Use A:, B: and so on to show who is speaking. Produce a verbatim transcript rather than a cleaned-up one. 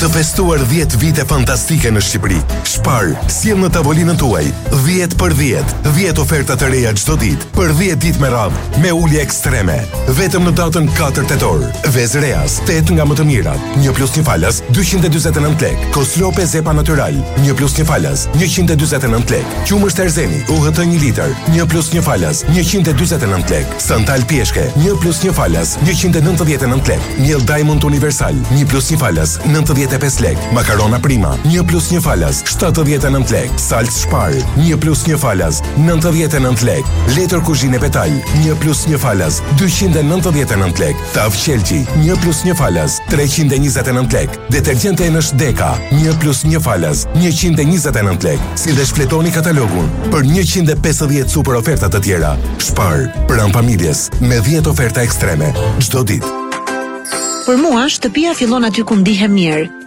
A: të festuar dhjetë vite fantastike në Shqipëri. Spar sjell në tavolinën tuaj dhjetë për dhjetë, dhjetë oferta të reja çdo ditë, për dhjetë ditë me radhë, me ulje ekstreme. Vetëm në datën katër tetor. Vezë Reas, tetë nga më të mirat, një plus një falas, dyqind e dyzet e nëntë lekë. Koslope Zepa Natural, një plus një falas, njëqind e dyzet e nëntë lekë. Qumësht Erzeni, U H T një litër, një plus një falas, njëqind e dyzet e nëntë lekë. Santal Pjeshke, një plus një falas, njëqind e nëntëdhjetë e nëntë lekë. Miell Diamond Universal, një plus një falas, nëntëdhjetë e pesë lekë. Makarona Prima, një plus një falas, shtatëdhjetë e nëntë lekë. Salc Spar, një plus një falas, nëntëdhjetë e nëntë lekë. Letër kuzhinë Petal, një plus një falas, dyqind e nëntëdhjetë e nëntë lekë. Tav Qelqi, një plus një falas, treqind e njëzet e nëntë lekë. Detergjente Enësh Deka, një plus një falas, njëqind e njëzet e nëntë lekë. Si dhe shfletoni katalogun për njëqind e pesëdhjetë super oferta të tjera. Spar, pranë familjes, me dhjetë oferta ekstreme çdo ditë.
B: Për mua, shtëpia fillon aty ku ndihem mirë.